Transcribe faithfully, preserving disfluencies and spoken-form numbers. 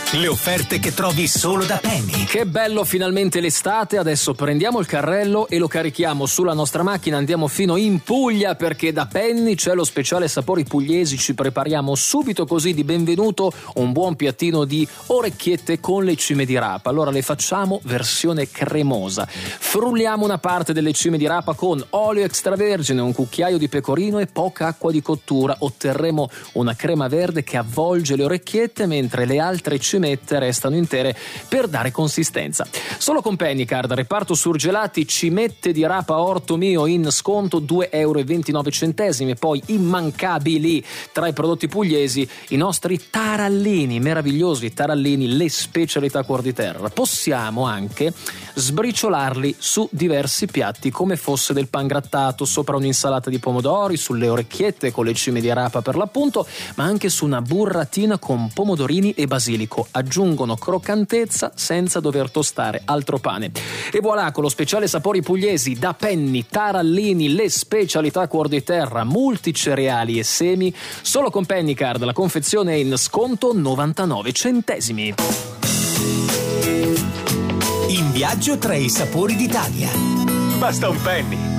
Le offerte che trovi solo da Penny. Che bello, finalmente l'estate. Adesso prendiamo il carrello e lo carichiamo sulla nostra macchina, andiamo fino in Puglia, perché da Penny c'è lo speciale sapori pugliesi. Ci prepariamo subito così di benvenuto un buon piattino di orecchiette con le cime di rapa. Allora le facciamo versione cremosa. Frulliamo una parte delle cime di rapa con olio extravergine, un cucchiaio di pecorino e poca acqua di cottura. Otterremo una crema verde che avvolge le orecchiette, mentre le altre cimette restano intere per dare consistenza. Solo con Pennycard, reparto surgelati, cimette di rapa Orto Mio in sconto due e ventinove centesimi. Poi immancabili tra i prodotti pugliesi i nostri tarallini, meravigliosi tarallini, le specialità cuor di terra. Possiamo anche sbriciolarli su diversi piatti come fosse del pangrattato, sopra un'insalata di pomodori, sulle orecchiette con le cime di rapa per l'appunto, ma anche su una burratina con pomodorini e basilico. Aggiungono croccantezza senza dover tostare altro pane. E voilà, con lo speciale sapori pugliesi da Penny, tarallini, le specialità cuor di terra, multicereali e semi. Solo con Pennycard la confezione è in sconto novantanove centesimi. In viaggio tra i sapori d'Italia. Basta un penny.